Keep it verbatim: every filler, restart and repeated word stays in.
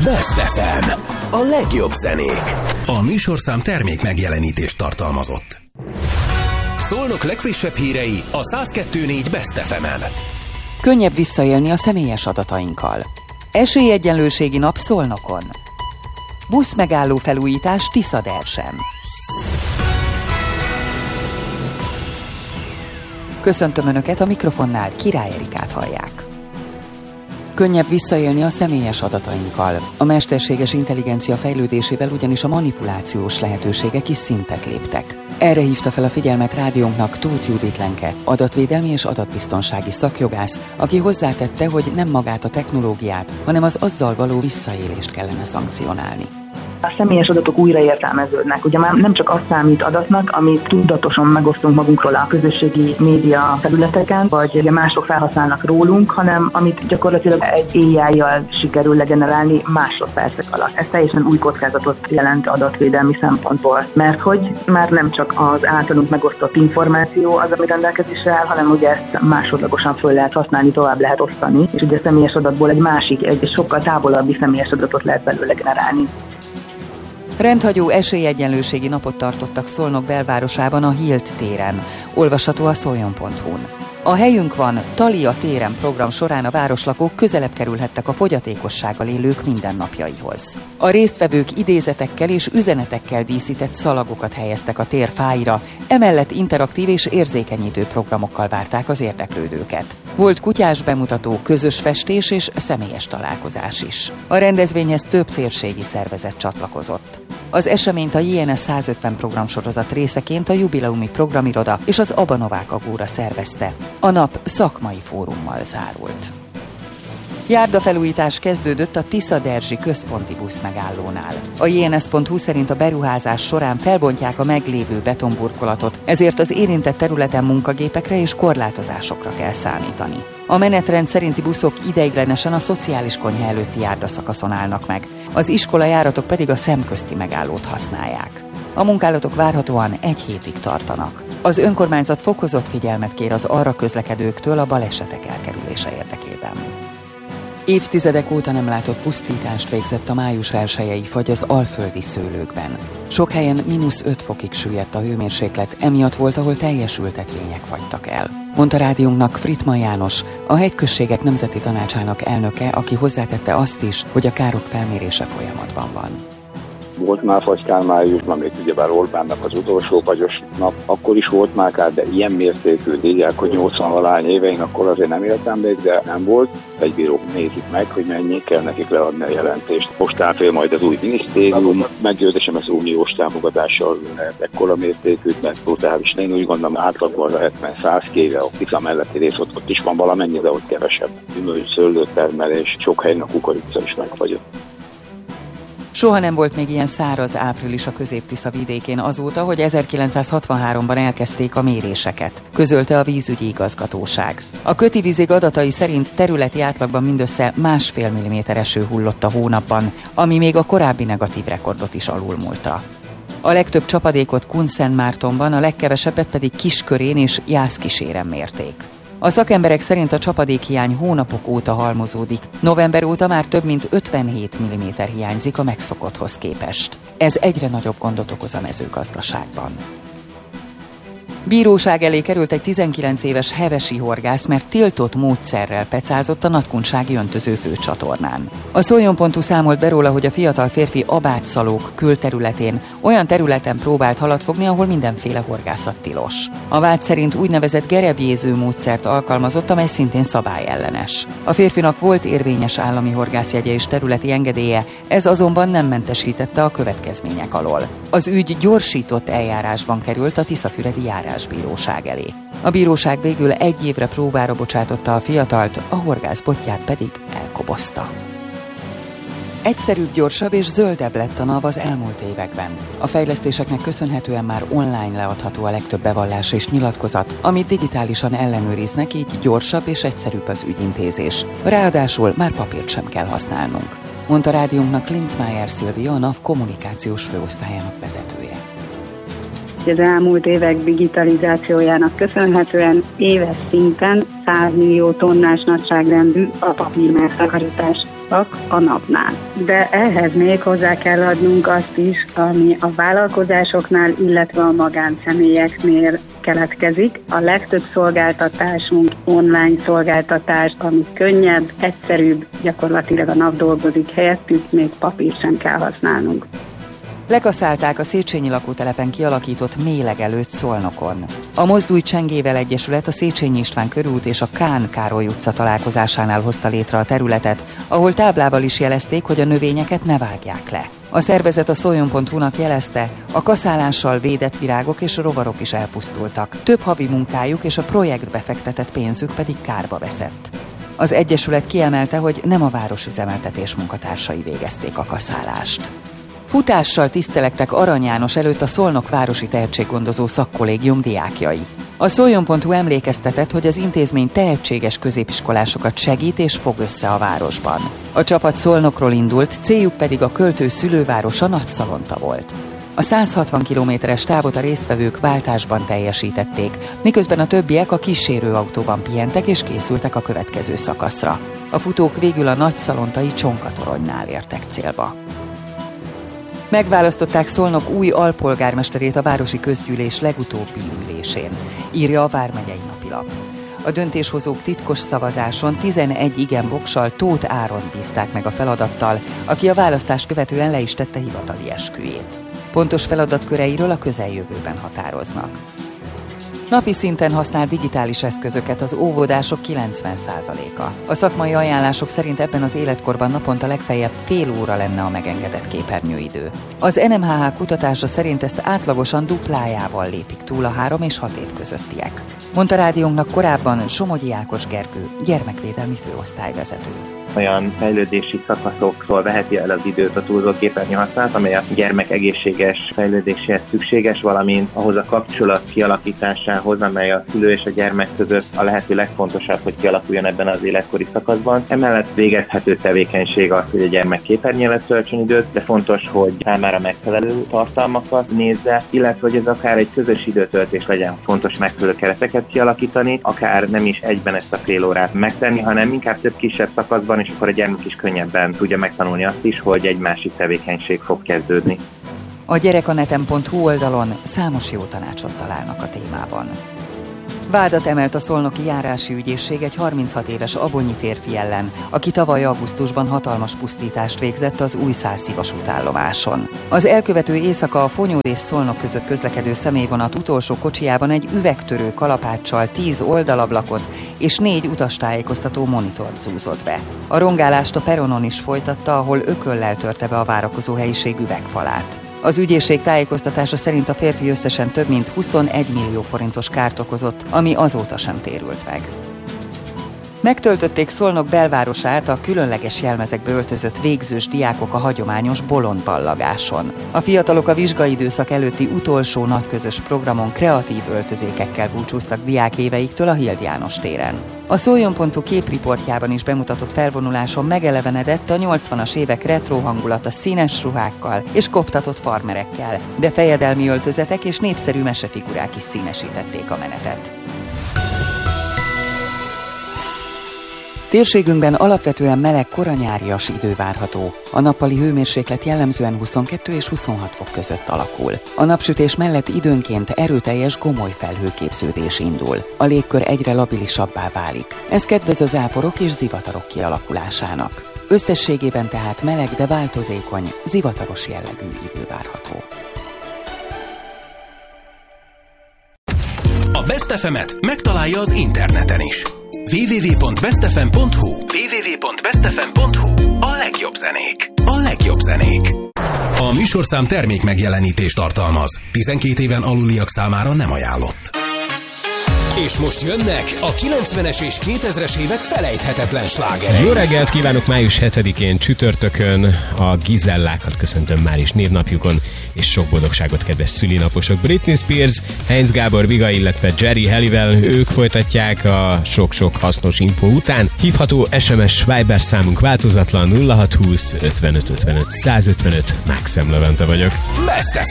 Best ef em. A legjobb zenék. A műsorszám termék megjelenítést tartalmazott. Szolnok legfrissebb hírei a száz kettő négy Best ef emen. Könnyebb visszaélni a személyes adatainkkal. Esélyegyenlőségi nap Szolnokon. Buszmegálló felújítás Tiszadersen. Köszöntöm Önöket, a mikrofonnál Király Erikát hallják. Könnyebb visszaélni a személyes adatainkkal. A mesterséges intelligencia fejlődésével ugyanis a manipulációs lehetőségek is szintet léptek. Erre hívta fel a figyelmet rádiónknak Tóth Judit Lenke, adatvédelmi és adatbiztonsági szakjogász, aki hozzátette, hogy nem magát a technológiát, hanem az azzal való visszaélést kellene szankcionálni. A személyes adatok újraértelmeződnek. Ugye már nem csak az számít adatnak, amit tudatosan megosztunk magunkról a közösségi média felületeken, vagy mások felhasználnak rólunk, hanem amit gyakorlatilag egy á i-jal sikerül legenerálni másodpercek alatt. Ez teljesen új kockázatot jelent adatvédelmi szempontból, mert hogy már nem csak az általunk megosztott információ az, ami rendelkezésre áll, hanem ugye ezt másodlagosan föl lehet használni, tovább lehet osztani, és ugye a személyes adatból egy másik, egy sokkal távolabbi személyes adatot lehet belőle generálni. Rendhagyó esélyegyenlőségi napot tartottak Szolnok belvárosában a Hilt téren. Olvasható a szoljon pont hu-n. A Helyünk van, Thalia téren program során a városlakók közelebb kerülhettek a fogyatékossággal élők mindennapjaihoz. A résztvevők idézetekkel és üzenetekkel díszített szalagokat helyeztek a tér fáira, emellett interaktív és érzékenyítő programokkal várták az érdeklődőket. Volt kutyás bemutató, közös festés és személyes találkozás is. A rendezvényhez több térségi szervezet csatlakozott. Az eseményt a jé en es százötven programsorozat részeként a Jubileumi Programiroda és az Aba Novák Agóra szervezte. A nap szakmai fórummal zárult. Járdafelújítás kezdődött a Tiszaderzsi központi buszmegállónál. A jé en es pont hu szerint a beruházás során felbontják a meglévő betonburkolatot, ezért az érintett területen munkagépekre és korlátozásokra kell számítani. A menetrend szerinti buszok ideiglenesen a szociális konyha előtti járdaszakaszon állnak meg, az iskolajáratok pedig a szemközti megállót használják. A munkálatok várhatóan egy hétig tartanak. Az önkormányzat fokozott figyelmet kér az arra közlekedőktől a balesetek elkerülése érdekében. Évtizedek óta nem látott pusztítást végzett a május elsejei fagy az alföldi szőlőkben. Sok helyen mínusz öt fokig süllyedt a hőmérséklet, emiatt volt, ahol teljes ültetvények fagytak el. Mondta rádiónknak Frittmann János, a Hegyközségek Nemzeti Tanácsának elnöke, aki hozzátette azt is, hogy a károk felmérése folyamatban van. Volt már fagykár májusban, még ugyebár Orbánnak az utolsó fagyos nap, akkor is volt már kár, de ilyen mértékű, így hogy nyolcvan-valány évein, akkor azért nem éltem még, de nem volt. Egy bírók nézik meg, hogy mennyi kell nekik leadni a jelentést. Most áll majd az új minisztérium, meggyőzésem az uniós támogatással lehet ekkora mértékű, mert brutális. Én úgy gondolom, átlagban hetven-száz kéve, a Tisza melletti rész ott, ott is van valamennyi, de ott kevesebb. Gyümölcs, szőlőtermelés, sok helyen a kukorica is megfagyott. Soha nem volt még ilyen száraz április a Közép-Tisza vidékén azóta, hogy ezerkilencszázhatvanháromban elkezdték a méréseket, közölte a vízügyi igazgatóság. A Köti Vízig adatai szerint területi átlagban mindössze másfél milliméter eső hullott a hónapban, ami még a korábbi negatív rekordot is alulmúlta. A legtöbb csapadékot Kunszentmártonban, a legkevesebbet pedig Kiskörén és Jászkíséren mérték. A szakemberek szerint a csapadékhiány hónapok óta halmozódik. November óta már több mint ötvenhét milliméter hiányzik a megszokotthoz képest. Ez egyre nagyobb gondot okoz a mezőgazdaságban. Bíróság elé került egy tizenkilenc éves hevesi horgász, mert tiltott módszerrel pecázott a Nagykunsági öntöző főcsatornán. A szoljon pont hu számolt be róla, hogy a fiatal férfi Abátszalók külterületén olyan területen próbált halat fogni, ahol mindenféle horgászat tilos. A vád szerint úgynevezett gerebjéző módszert alkalmazott, amely szintén szabályellenes. A férfinak volt érvényes állami horgászjegye és területi engedélye, ez azonban nem mentesítette a következmények alól. Az ügy gyorsított eljárásban került a Tiszafüredi járásbíróság elé. A bíróság végül egy évre próbára bocsátotta a fiatalt, a horgász botját pedig elkobozta. Egyszerűbb, gyorsabb és zöldebb lett a NAV az elmúlt években. A fejlesztéseknek köszönhetően már online leadható a legtöbb bevallás és nyilatkozat, amit digitálisan ellenőriznek, így gyorsabb és egyszerűbb az ügyintézés. Ráadásul már papírt sem kell használnunk, mondta rádiónknak Linzmeier Szilvia, a NAV kommunikációs főosztályának vezetője. Az elmúlt évek digitalizációjának köszönhetően éves szinten száz millió tonnás nagyságrendű a papír megtakarítás. magasabbak a napnál. De ehhez még hozzá kell adnunk azt is, ami a vállalkozásoknál, illetve a magánszemélyeknél keletkezik. A legtöbb szolgáltatásunk online szolgáltatás, ami könnyebb, egyszerűbb, gyakorlatilag a nap dolgozik helyettük, még papír sem kell használnunk. Lekaszálták a Széchenyi lakótelepen kialakított mélegelőt Szolnokon. A Mozdulj Csengével Egyesület a Széchenyi István körút és a Kán Károly utca találkozásánál hozta létre a területet, ahol táblával is jelezték, hogy a növényeket ne vágják le. A szervezet a szoljon pont hu-nak jelezte, a kaszálással védett virágok és rovarok is elpusztultak. Több havi munkájuk és a projektbe fektetett pénzük pedig kárba veszett. Az Egyesület kiemelte, hogy nem a városüzemeltetés munkatársai végezték a kaszálást. Futással tisztelektek Arany János előtt a Szolnok Városi Tehetséggondozó Szakkollégium diákjai. A szoljon pont hu emlékeztetett, hogy az intézmény tehetséges középiskolásokat segít és fog össze a városban. A csapat Szolnokról indult, céljuk pedig a költő szülővárosa Nagyszalonta volt. A száz hatvan kilométeres távot a résztvevők váltásban teljesítették, miközben a többiek a kísérőautóban pihentek és készültek a következő szakaszra. A futók végül a nagyszalontai Csonka-toronynál értek célba. Megválasztották Szolnok új alpolgármesterét a városi közgyűlés legutóbbi ülésén, írja a Vármegyei Napilap. A döntéshozók titkos szavazáson tizenegy igen voksal Tóth Áront bízták meg a feladattal, aki a választást követően le is tette hivatali esküjét. Pontos feladatköreiről a közeljövőben határoznak. Napi szinten használ digitális eszközöket az óvodások kilencven százaléka. A szakmai ajánlások szerint ebben az életkorban naponta legfeljebb fél óra lenne a megengedett képernyőidő. Az en em há há kutatása szerint ezt átlagosan duplájával lépik túl a három és hat év közöttiek. Mondta rádiónknak korábban Somogyi Ákos Gergő, gyermekvédelmi főosztályvezető. Olyan fejlődési szakaszokról veheti el az időt a túlzó képernyő használat, amely a gyermek egészséges fejlődéséhez szükséges, valamint ahhoz a kapcsolat kialakításához, amely a szülő és a gyermek között a lehető legfontosabb, hogy kialakuljon ebben az életkori szakaszban. Emellett végezhető tevékenység az, hogy a gyermek képernyő előtt töltsön időt, de fontos, hogy számára megfelelő tartalmakat nézze, illetve hogy ez akár egy közös időtöltés legyen. Fontos megfelelő kereteket kialakítani, akár nem is egyben ezt a fél órát megtenni, hanem inkább több kisebb szakaszban, és akkor a gyermek is könnyebben tudja megtanulni azt is, hogy egy másik tevékenység fog kezdődni. A gyerekaneten pont hu oldalon számos jó tanácsot találnak a témában. Vádat emelt a szolnoki járási ügyészség egy harminchat éves abonyi férfi ellen, aki tavaly augusztusban hatalmas pusztítást végzett az Újszászi vasútállomáson. Az elkövető éjszaka a Fonyód és Szolnok között közlekedő személyvonat utolsó kocsijában egy üvegtörő kalapáccsal tíz oldalablakot és négy utastájékoztató monitort zúzott be. A rongálást a peronon is folytatta, ahol ököllel törte be a várakozó helyiség üvegfalát. Az ügyészség tájékoztatása szerint a férfi összesen több mint huszonegy millió forintos kárt okozott, ami azóta sem térült meg. Megtöltötték Szolnok belvárosát a különleges jelmezekbe öltözött végzős diákok a hagyományos bolondballagáson. A fiatalok a vizsgaidőszak előtti utolsó nagy közös programon kreatív öltözékekkel búcsúztak diákéveiktől a Hild János téren. A szoljon pont hu képriportjában is bemutatott felvonuláson megelevenedett a nyolcvanas évek retro hangulata színes ruhákkal és koptatott farmerekkel, de fejedelmi öltözetek és népszerű mesefigurák is színesítették a menetet. Térségünkben alapvetően meleg koranyárias idő várható. A nappali hőmérséklet jellemzően huszonkettő és huszonhat fok között alakul. A napsütés mellett időnként erőteljes gomoly felhőképződés indul. A légkör egyre labilisabbá válik. Ez kedvez a záporok és zivatarok kialakulásának. Összességében tehát meleg, de változékony, zivataros jellegű idő várható. A Best ef emet megtalálja az interneten is. double-u double-u double-u pont best f m pont hu double-u double-u double-u pont best f m pont hu A legjobb zenék. A legjobb zenék. A műsorszám termék megjelenítést tartalmaz. tizenkét éven aluliak számára nem ajánlott. És most jönnek a kilencvenes és kétezres évek felejthetetlen slágerei. Jó reggelt kívánok május hetedikén csütörtökön. A Gizellákat köszöntöm már is névnapjukon, és sok boldogságot, kedves szülinaposok. Britney Spears, Heinz Gábor Viga, illetve Jerry Halliwell, ők folytatják a sok-sok hasznos info után. Hívható es em es Viber számunk változatlan nulla hat húsz ötvenöt ötvenöt százötvenöt. Mákszem Levente vagyok. Best